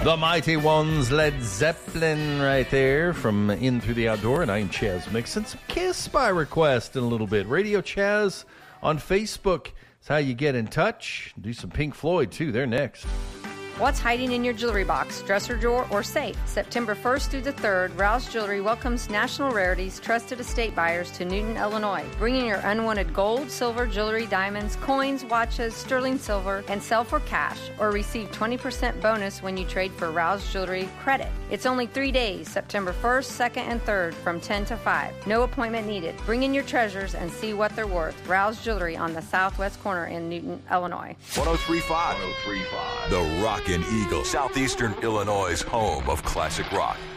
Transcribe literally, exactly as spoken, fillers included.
The Mighty Ones, Led Zeppelin right there from In Through the Outdoor, and I'm Chaz Mixon. Some Kiss by request in a little bit. Radio Chaz on Facebook is how you get in touch. Do some Pink Floyd, too. They're next. What's hiding in your jewelry box, dresser drawer, or safe? September first through the third, Rouse Jewelry welcomes National Rarities trusted estate buyers to Newton, Illinois. Bring in your unwanted gold, silver, jewelry, diamonds, coins, watches, sterling silver, and sell for cash, or receive twenty percent bonus when you trade for Rouse Jewelry credit. It's only three days, September first, second, and third, from ten to five. No appointment needed. Bring in your treasures and see what they're worth. Rouse Jewelry on the southwest corner in Newton, Illinois. one oh three point five. one oh three point five. The Rockin' Eagle, Southeastern Illinois' home of classic rock.